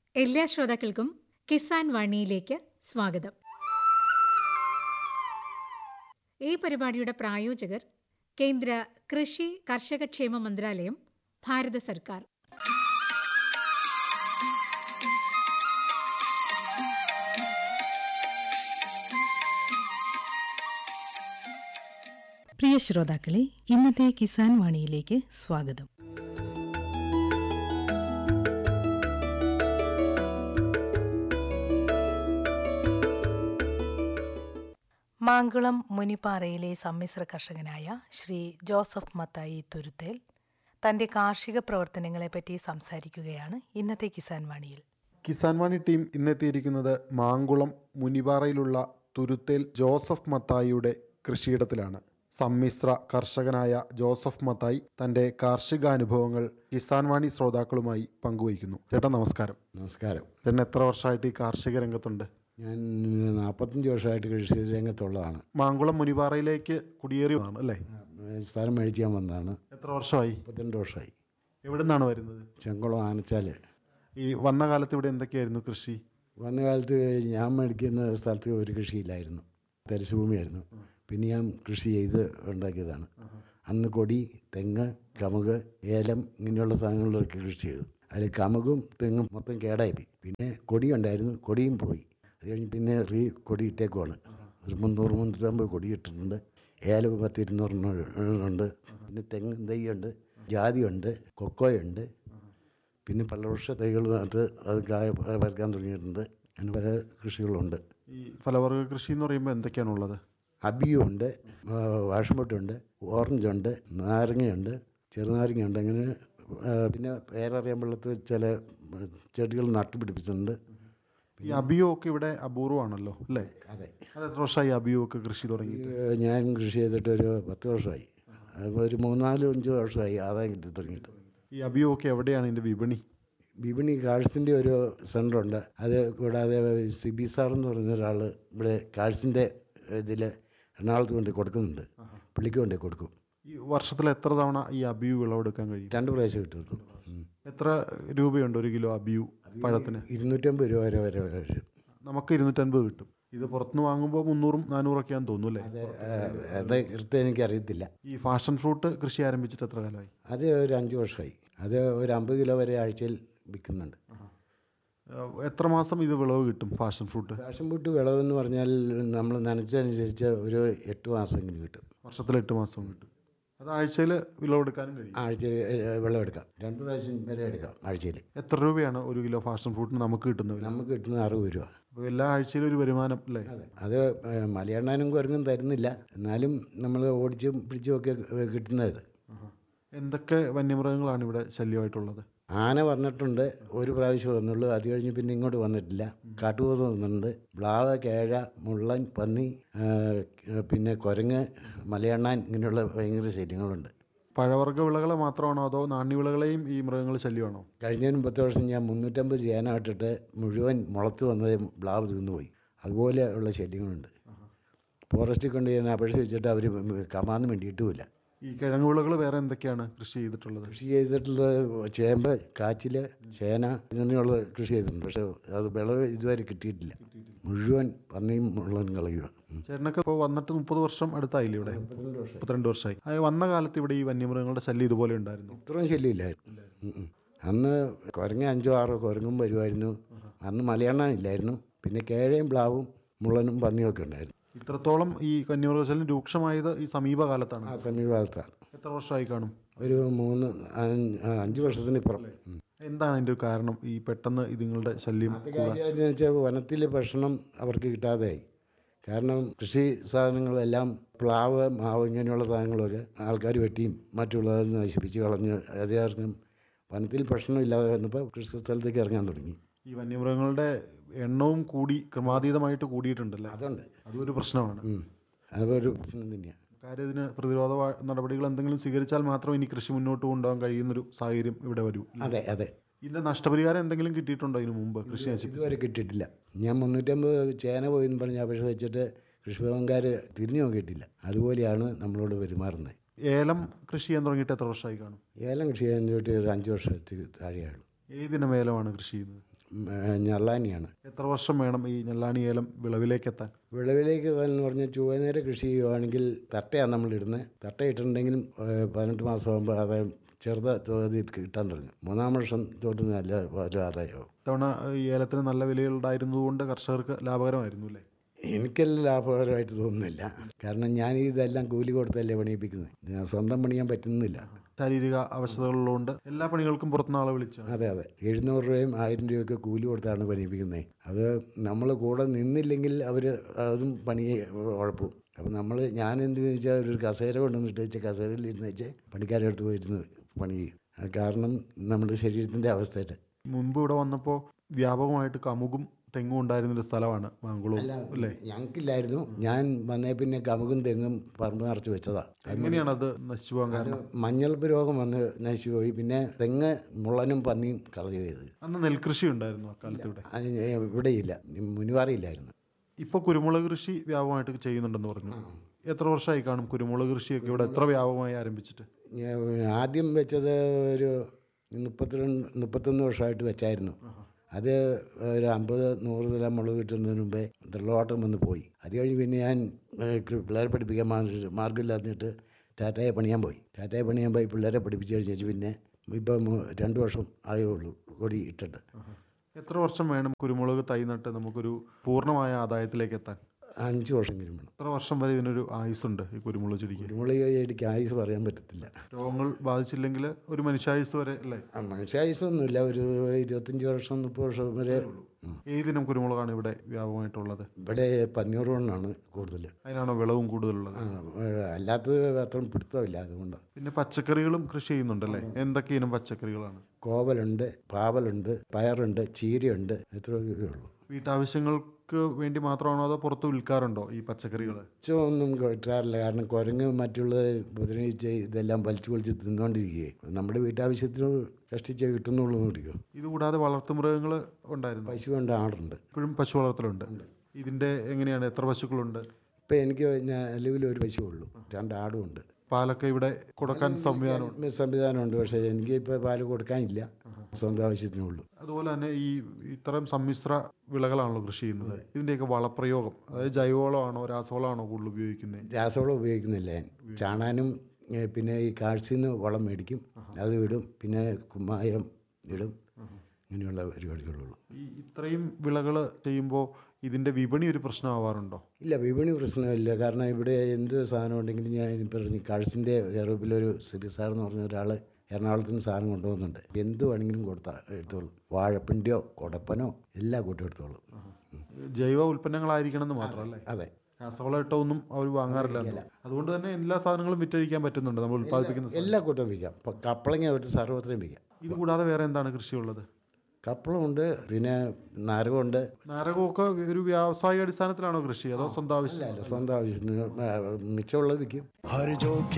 എല്ലാ ശ്രോതാക്കൾക്കും കിസാൻ വാണിയിലേക്ക് സ്വാഗതം. ഈ പരിപാടിയുടെ പ്രായോജകർ കേന്ദ്ര കൃഷി കർഷകക്ഷേമ മന്ത്രാലയം, ഭാരത സർക്കാർ. പ്രിയ ശ്രോതാക്കളെ, ഇന്നത്തെ കിസാൻ വാണിയിലേക്ക് സ്വാഗതം. മാങ്കുളം മുനിപ്പാറയിലെ സമ്മിശ്ര കർഷകനായ ശ്രീ ജോസഫ് മത്തായി തുരുത്തേൽ തന്റെ കാർഷിക പ്രവർത്തനങ്ങളെപ്പറ്റി സംസാരിക്കുകയാണ് ഇന്നത്തെ കിസാൻ വാണിയിൽ. കിസാൻ വാണി ടീം ഇന്നെത്തിയിരിക്കുന്നത് മാങ്കുളം മുനിപ്പാറയിലുള്ള തുരുത്തേൽ ജോസഫ് മത്തായിയുടെ കൃഷിയിടത്തിലാണ്. സമ്മിശ്ര കർഷകനായ ജോസഫ് മത്തായി തന്റെ കാർഷികാനുഭവങ്ങൾ കിസാൻ വാണി ശ്രോതാക്കളുമായി പങ്കുവയ്ക്കുന്നു. ചേട്ടാ നമസ്കാരം. നമസ്കാരം. ചേട്ടൻ എത്ര വർഷമായിട്ട് ഈ കാർഷിക രംഗത്തുണ്ട്? ഞാൻ 45 വർഷമായിട്ട് കൃഷി രംഗത്തുള്ളതാണ്. മാങ്കുളം മുനിപ്പാറയിലേക്ക് കുടിയേറിയതാണ് അല്ലേ? സ്ഥലം മേടിക്കാൻ വന്നതാണ്. എത്ര വർഷമായി? 32 വർഷമായി. എവിടെ നിന്നാണ് വരുന്നത്? ചെങ്കുളം ആനച്ചാല്. ഈ വന്ന കാലത്ത് ഇവിടെ എന്തൊക്കെയായിരുന്നു കൃഷി? വന്ന കാലത്ത് ഞാൻ മേടിക്കുന്ന സ്ഥലത്ത് ഒരു കൃഷിയില്ലായിരുന്നു, തരിശുഭൂമിയായിരുന്നു. പിന്നെ ഞാൻ കൃഷി ചെയ്ത് ഉണ്ടാക്കിയതാണ്. അന്ന് കൊടി, തെങ്ങ്, കമുക്, ഏലം ഇങ്ങനെയുള്ള സാധനങ്ങളിലൊക്കെ കൃഷി ചെയ്തു. അതിൽ കമുകും തെങ്ങും മൊത്തം കേടായി. പിന്നെ കൊടി ഉണ്ടായിരുന്നു, കൊടിയും പോയി. അത് കഴിഞ്ഞ് പിന്നെ കൊടി ഇട്ടേക്കുവാണ്. ഒരു 300-350 കൊടി ഇട്ടിട്ടുണ്ട്. ഏലം 10-200 ഉണ്ട്. പിന്നെ തെങ്ങ് തൈയുണ്ട്, ജാതിയുണ്ട്, കൊക്കോയുണ്ട്. പിന്നെ പലവൃക്ഷ തൈകൾ നട്ട് അത് കായ പറിക്കാൻ തുടങ്ങിയിട്ടുണ്ട്. അങ്ങനെ പല കൃഷികളുണ്ട്. ഈ ഫലവർഗ കൃഷി എന്ന് പറയുമ്പോൾ എന്തൊക്കെയാണുള്ളത്? അബിയുണ്ട്, വാഷംപൊട്ടുണ്ട്, ഓറഞ്ചുണ്ട്, നാരങ്ങയുണ്ട്, ചെറുനാരങ്ങയുണ്ട്. അങ്ങനെ പിന്നെ പേരറിയാൻ വെള്ളത്തിൽ ചില ചെടികൾ നട്ടുപിടിപ്പിച്ചിട്ടുണ്ട്. ഈ അബിയോ ഒക്കെ ഇവിടെ അപൂർവമാണല്ലോ അല്ലേ? അതെ. അത് എത്ര വർഷമായി അബിയോ ഒക്കെ കൃഷി തുടങ്ങി? ഞാൻ കൃഷി ചെയ്തിട്ട് ഒരു 10 വർഷമായി. ഒരു 3-4-5 വർഷമായി ആദായം കിട്ടി തുടങ്ങിയിട്ട്. ഈ അബിയോ ഒക്കെ എവിടെയാണ് ഇതിൻ്റെ വിപണി? വിപണി കാഴ്സിൻ്റെ ഒരു സെൻ്ററുണ്ട്. അത് കൂടാതെ സിബി സാർ എന്ന് പറയുന്ന ഒരാൾ ഇവിടെ കാഴ്സിൻ്റെ ഇതിൽ എറണാകുളത്ത് കൊണ്ട് കൊടുക്കുന്നുണ്ട്. പുള്ളിക്ക് കൊണ്ടേ കൊടുക്കും. ഈ വർഷത്തിൽ എത്ര തവണ ഈ അബിയു വിളവെടുക്കാൻ കഴിയും? 2 പ്രാവശ്യം കിട്ടുള്ളൂ. എത്ര രൂപയുണ്ട് ഒരു കിലോ അബിയു പഴത്തിന്? 250 രൂപ വരെ വരും. നമുക്ക് 250 കിട്ടും. ഇത് പുറത്തുനിന്ന് വാങ്ങുമ്പോൾ 300-400 തോന്നുന്നു അല്ലേ? അത് കൃത്യം എനിക്കറിയത്തില്ല. ഈ ഫാഷൻ ഫ്രൂട്ട് കൃഷി ആരംഭിച്ചിട്ട് എത്ര കാലമായി? അത് ഒരു 5 വർഷമായി. അത് ഒരു 50 കിലോ വരെ ആഴ്ചയിൽ വിൽക്കുന്നുണ്ട്. എത്ര മാസം ഇത് വിളവ് കിട്ടും ഫാഷൻ ഫ്രൂട്ട്? ഫാഷൻ ഫ്രൂട്ട് വിളവെന്ന് പറഞ്ഞാൽ നമ്മൾ നനച്ചതനുസരിച്ച് ഒരു 8 മാസമെങ്കിലും കിട്ടും. വർഷത്തിൽ 8 മാസം കിട്ടും. അത് ആഴ്ചയിൽ വിളവെടുക്കാനും കഴിയും? ആഴ്ചയിൽ വിളവെടുക്കാം. 2 പ്രാവശ്യം വരെ എടുക്കാം ആഴ്ചയിൽ. എത്ര രൂപയാണ് ഒരു കിലോ ഫാഷൻ ഫ്രൂട്ടിന് നമുക്ക് കിട്ടുന്നത്? നമുക്ക് കിട്ടുന്നത് 60 രൂപ. അപ്പോൾ എല്ലാ ആഴ്ചയിലും ഒരു വരുമാനം അല്ലേ? അതെ. അത് മലയണ്ണാനും കുരങ്ങും തരുന്നില്ല, എന്നാലും നമ്മൾ ഓടിച്ചും പിടിച്ചും ഒക്കെ കിട്ടുന്നത്. എന്തൊക്കെ വന്യമൃഗങ്ങളാണ് ഇവിടെ ശല്യമായിട്ടുള്ളത്? ആന വന്നിട്ടുണ്ട്, ഒരു പ്രാവശ്യം വന്നുള്ളൂ. അത് കഴിഞ്ഞ് പിന്നെ ഇങ്ങോട്ട് വന്നിട്ടില്ല. കാട്ടുപോത്ത് വന്നിട്ടുണ്ട്, മ്ലാവ്, കേഴ, മുള്ളൻ, പന്നി, പിന്നെ കുരങ്ങ്, മലയണ്ണാൻ, ഇങ്ങനെയുള്ള ഭയങ്കര ശല്യങ്ങളുണ്ട്. പഴവർഗ്ഗ വിളകളെ മാത്രമാണോ അതോ നാണ്യവിളകളെയും ഈ മൃഗങ്ങൾ ശല്യമാണോ? കഴിഞ്ഞ 10 വർഷം ഞാൻ 350 ചേന ഇട്ടിട്ട് മുഴുവൻ മുളത്ത് വന്നത് മ്ലാവ് തിന്നുപോയി. അതുപോലെ ഉള്ള ശല്യങ്ങളുണ്ട്. ഫോറസ്റ്റിൽ കൊണ്ട് ഞാൻ അപേക്ഷ വെച്ചിട്ട് അവർ കമാന്ന് വേണ്ടിയിട്ടുമില്ല. ഈ കിഴങ്ങ് വിളകൾ വേറെ എന്തൊക്കെയാണ് കൃഷി ചെയ്തിട്ടുള്ളത്? കൃഷി ചെയ്തിട്ടുള്ളത് ചേമ്പ്, കാച്ചിൽ, ചേന ഇങ്ങനെയുള്ള കൃഷി ചെയ്തിട്ടുണ്ട്. പക്ഷെ അത് വിളവ് ഇതുവരെ കിട്ടിയിട്ടില്ല. മുഴുവൻ പന്നിയും മുള്ളനും കളയുക. ചേട്ടനൊക്കെ ഇപ്പോൾ വന്നിട്ട് 30 വർഷം അടുത്തായില്ലേ ഇവിടെ? 32 വർഷമായി. അത് വന്ന കാലത്ത് ഇവിടെ ഈ വന്യമൃഗങ്ങളുടെ ശല്യം ഇതുപോലെ ഉണ്ടായിരുന്നു? ഇത്രയും ശല്യമില്ലായിരുന്നു. അന്ന് കുരങ്ങ 5-6 കുരങ്ങും വരുമായിരുന്നു. അന്ന് മലയണ്ണാൻ ഇല്ലായിരുന്നു. പിന്നെ കേഴയും പ്ലാവും മുള്ളനും പന്നിയൊക്കെ ഉണ്ടായിരുന്നു. ഇത്രത്തോളം ഈ വന്യമൃഗശല്യം രൂക്ഷമായത് ഈ സമീപകാലത്താണ്? ആ സമീപകാലത്താണ്. എത്ര വർഷമായി കാണും? ഒരു 3-5 വർഷത്തിന് ഇപ്പുറം. എന്താണ് അതിൻ്റെ ഒരു കാരണം, ഈ പെട്ടെന്ന് ഇതുങ്ങളുടെ ശല്യം? എന്ന് വെച്ചാൽ വനത്തിലെ ഭക്ഷണം അവർക്ക് കിട്ടാതെയായി. കാരണം കൃഷി സാധനങ്ങളെല്ലാം പ്ലാവ്, മാവ് ഇങ്ങനെയുള്ള സാധനങ്ങളൊക്കെ ആൾക്കാർ വെട്ടിയും മറ്റുള്ളത് നശിപ്പിച്ച് കളഞ്ഞ് അതേർക്കും വനത്തിൽ ഭക്ഷണം ഇല്ലാതെ വന്നപ്പോൾ കൃഷി സ്ഥലത്തേക്ക് ഇറങ്ങാൻ തുടങ്ങി. ഈ വന്യമൃഗങ്ങളുടെ എണ്ണവും കൂടി ക്രമാതീതമായിട്ട് കൂടിയിട്ടുണ്ടല്ലേ? അതുണ്ട്. അതൊരു പ്രശ്നമാണ്. അതൊരു പ്രശ്നം തന്നെയാണ്. കാര്യം ഇതിന് പ്രതിരോധ നടപടികൾ എന്തെങ്കിലും സ്വീകരിച്ചാൽ മാത്രം ഇനി കൃഷി മുന്നോട്ട് കൊണ്ടുപോകാൻ കഴിയുന്നൊരു സാഹചര്യം ഇവിടെ വരൂ. അതെ അതെ. ഇതിൻ്റെ നഷ്ടപരിഹാരം എന്തെങ്കിലും കിട്ടിയിട്ടുണ്ടോ ഇതിനു മുമ്പ്? കൃഷി ഇതുവരെ കിട്ടിയിട്ടില്ല. ഞാൻ 350 ചേന പോയെന്ന് പറഞ്ഞ് അപേക്ഷ വെച്ചിട്ട് കൃഷിഭവൻകാർ തിരിഞ്ഞു നോക്കിയിട്ടില്ല. അതുപോലെയാണ് നമ്മളോട് പെരുമാറുന്നത്. ഏലം കൃഷി ചെയ്യാൻ തുടങ്ങിയിട്ട് എത്ര വർഷമായി കാണും? ഏലം കൃഷി ചെയ്യാൻ ഒരു 5 വർഷത്തിൽ താഴെയുള്ളൂ. ഏതിനം ഏലമാണ് കൃഷി ചെയ്യുന്നത്? ഞെള്ളാനിയാണ്. എത്ര വർഷം വേണം ഈ ഞെല്ലാണി ഏലം വിളവിലേക്ക് എത്താൻ? വിളവിലേക്ക് എന്ന് പറഞ്ഞാൽ ചുവനേര കൃഷി ചെയ്യുവാണെങ്കിൽ തട്ടയാണ് നമ്മളിടുന്നത്. തട്ട ഇട്ടിട്ടുണ്ടെങ്കിലും 18 മാസം ആകുമ്പോൾ ആദായം ചെറുത തോതിൽ കിട്ടാൻ തുടങ്ങും. 3-ാം വർഷം തൊട്ട് നല്ല ഒരു ആദായമാവും. ഇത്തവണ ഈ ഏലത്തിന് നല്ല വിലയുണ്ടായിരുന്നതുകൊണ്ട് കർഷകർക്ക് ലാഭകരമായിരുന്നു അല്ലേ? എനിക്കെല്ലാം ലാഭകരമായിട്ട് തോന്നുന്നില്ല. കാരണം ഞാൻ ഇതെല്ലാം കൂലി കൊടുത്തല്ലേ പണിയിപ്പിക്കുന്നത്. ഞാൻ സ്വന്തം പണിയാൻ പറ്റുന്നില്ല. ശാരീരിക അവശതകളുള്ളതുകൊണ്ട് എല്ലാ പണികൾക്കും പുറത്തുനിന്ന് ആളെ വിളിച്ചു. അതെ 700 രൂപയും 1000 രൂപയൊക്കെ കൂലി കൊടുത്താണ് പണിയിപ്പിക്കുന്നത്. അത് നമ്മൾ കൂടെ നിന്നില്ലെങ്കിൽ അവർ അതും പണിയെ ഉഴപ്പും. അപ്പം ഞാൻ എന്ത് വെച്ചാൽ ഒരു കസേര കൊണ്ടുവന്നിട്ട് വെച്ചാൽ കസേരയിൽ ഇരുന്ന് വെച്ചാൽ പണിക്കാരെ അടുത്ത് പോയിരുന്ന് പണി ചെയ്യും. കാരണം നമ്മുടെ ശരീരത്തിൻ്റെ അവസ്ഥയിൽ. മുൻപ് ഇവിടെ വന്നപ്പോൾ വ്യാപകമായിട്ട് കമുകും തെങ്ങും ഉണ്ടായിരുന്നൊരു സ്ഥലമാണ് മാങ്കുളൂർ അല്ലേ? ഞങ്ങൾക്കില്ലായിരുന്നു. ഞാൻ വന്നേ പിന്നെ കമുകും തെങ്ങും പറമ്പ് നിറച്ച് വെച്ചതാ. എങ്ങനെയാണ് അത് നശിച്ചു പോകാൻ കാരണം? മഞ്ഞൾപ്പ് രോഗം വന്ന് നശിച്ചു പോയി. പിന്നെ തെങ്ങ് മുള്ളനും പന്നിയും കളഞ്ഞു ചെയ്ത്. അന്ന് നെൽകൃഷി ഉണ്ടായിരുന്നു അക്കാലത്ത് ഇവിടെ? ഇവിടെയില്ല, മുനിവാറിയില്ലായിരുന്നു. ഇപ്പോൾ കുരുമുളക് കൃഷി വ്യാപകമായിട്ട് ചെയ്യുന്നുണ്ടെന്ന് പറഞ്ഞു. എത്ര വർഷമായി കാണും കുരുമുളക് കൃഷിയൊക്കെ ഇവിടെ എത്ര വ്യാപകമായി ആരംഭിച്ചിട്ട്? ആദ്യം വെച്ചത് ഒരു 31 വർഷമായിട്ട് വെച്ചായിരുന്നു. അത് ഒരു 50-100 നിലം മുളക് കിട്ടുന്നതിന് മുമ്പേ വെള്ളോട്ടം വന്ന് പോയി. അത് കഴിഞ്ഞ് പിന്നെ ഞാൻ പിള്ളേരെ പഠിപ്പിക്കാൻ മാർഗ്ഗമില്ലാന്നിട്ട് ടാറ്റയെ പണിയാൻ പോയി. പിള്ളേരെ പഠിപ്പിച്ച് കഴിഞ്ഞേച്ച് പിന്നെ ഇപ്പം 2 വർഷം ആയേ ഉള്ളൂ കൊടി ഇട്ടിട്ട്. എത്ര വർഷം വേണം കുരുമുളക് തൈ നട്ട് നമുക്കൊരു പൂർണ്ണമായ ആദായത്തിലേക്ക് എത്താൻ? 5 വർഷം കഴിയുമ്പോൾ. എത്ര വർഷം വരെ ഇതിനൊരു ആയുസ്സുണ്ട് ഈ കുരുമുളക് ചെടിക്ക്? കുരുമുളക് ചെടിക്ക് ആയുസ് പറയാൻ പറ്റത്തില്ല. രോഗങ്ങൾ ബാധിച്ചില്ലെങ്കിൽ ഒരു മനുഷ്യായുസ് വരെ അല്ലേ? മനുഷ്യായുസൊന്നുമില്ല, ഒരു 25 വർഷം 30 വർഷം വരെ. ഏതിനം കുരുമുളകാണ് ഇവിടെ വ്യാപകമായിട്ടുള്ളത്? ഇവിടെ പന്നിയൂറാണ് കൂടുതൽ. അതിനാണോ വിളവും കൂടുതലുള്ളത്? അല്ലാത്തത് അത്ര പിടുത്തമില്ല, അതുകൊണ്ട്. പിന്നെ പച്ചക്കറികളും കൃഷി ചെയ്യുന്നുണ്ടല്ലേ? എന്തൊക്കെ ഇനം പച്ചക്കറികളാണ്? കോവലുണ്ട്, പാവലുണ്ട്, പയറുണ്ട്, ചീരയുണ്ട്. ഇത്രയൊക്കെ ഉള്ളൂ. വീട്ടാവശ്യങ്ങൾക്ക് വേണ്ടി മാത്രമാണോ അതോ പുറത്ത് വിൽക്കാറുണ്ടോ ഈ പച്ചക്കറികൾ? ഒന്നും കിട്ടാറില്ല. കാരണം കുരങ്ങ് മറ്റുള്ളത് ഉപദ്രവിച്ച് ഇതെല്ലാം വലിച്ചു തിന്നുകൊണ്ടിരിക്കുകയെ. നമ്മുടെ വീട്ടാവശ്യത്തിന് കഷ്ടിച്ച് കിട്ടുന്നുള്ളൂ കുടിക്കും. ഇതുകൂടാതെ വളർത്തുമൃഗങ്ങൾ ഉണ്ടായിരുന്നു? പശുവുണ്ട്, ആടുണ്ട്. ഇപ്പോഴും പശു വളർത്തലുണ്ട്. ഇതിൻ്റെ എങ്ങനെയാണ്, എത്ര പശുക്കളുണ്ട്? ഇപ്പം എനിക്ക് നിലവിൽ ഒരു പശു ഉള്ളൂ, 2 ആടും ഉണ്ട്. പാലൊക്കെ ഇവിടെ കൊടുക്കാൻ സംവിധാനമുണ്ട്. പക്ഷേ എനിക്ക് ഇപ്പോൾ പാല് കൊടുക്കാനില്ല, സ്വന്തം ആവശ്യത്തിനുള്ളൂ. അതുപോലെ തന്നെ ഈ ഇത്തരം സമ്മിശ്ര വിളകളാണല്ലോ കൃഷി ചെയ്യുന്നത്. ഇതിൻ്റെയൊക്കെ വളപ്രയോഗം, അതായത് ജൈവവളമാണോ രാസവളമാണോ കൂടുതൽ ഉപയോഗിക്കുന്നത്? രാസവളം ഉപയോഗിക്കുന്നില്ല ഞാൻ. ചാണാനും പിന്നെ ഈ കാഴ്ചയിൽ വളം മേടിക്കും, അത് ഇടും. പിന്നെ കുമ്മായം ഇടും. ഇങ്ങനെയുള്ള പരിപാടികളുള്ളൂ. ഈ ഇത്രയും വിളകൾ ചെയ്യുമ്പോൾ ഇതിൻ്റെ വിപണി ഒരു പ്രശ്നമാവാറുണ്ടോ? ഇല്ല, വിപണി പ്രശ്നമില്ല. കാരണം ഇവിടെ എന്ത് സാധനം ഉണ്ടെങ്കിലും ഞാൻ പറഞ്ഞു, കാഴ്ചൻ്റെ യൂറോപ്പിലൊരു സിബിസാർ എന്ന് പറഞ്ഞ ഒരാൾ എറണാകുളത്ത് നിന്ന് സാധനം കൊണ്ടുപോകുന്നുണ്ട്. എന്ത് വേണമെങ്കിലും എടുത്തോളൂ. വാഴപ്പിണ്ടിയോ കൊടപ്പനോ എല്ലാം കൂട്ടി എടുത്തോളൂ. ജൈവ ഉൽപ്പന്നങ്ങളായിരിക്കണം എന്ന് മാത്രമല്ലേ? അതെ. രാസവളം ഇട്ടൊന്നും അവർ വാങ്ങാറില്ല. അതുകൊണ്ട് തന്നെ എല്ലാ സാധനങ്ങളും വിറ്റഴിക്കാൻ പറ്റുന്നുണ്ട് നമ്മൾ ഉൽപ്പാദിപ്പിക്കുന്ന എല്ലാ കൂട്ടം വിൽക്കാം. ഇപ്പം കപ്പളങ്ങ തൊട്ട് സർവ്വത്രയും വിൽക്കാം. ഇത് കൂടാതെ വേറെ എന്താണ് കൃഷിയുള്ളത്? കപ്പളമുണ്ട്, പിന്നെ നാരകമുണ്ട്. നാരകമൊക്കെ ഒരു വ്യാവസായിക അടിസ്ഥാനത്തിലാണോ കൃഷി, അതോ സ്വന്തം ആവശ്യം? സ്വന്തം ആവശ്യത്തിന് മിച്ചമുള്ളത് വിൽക്കും.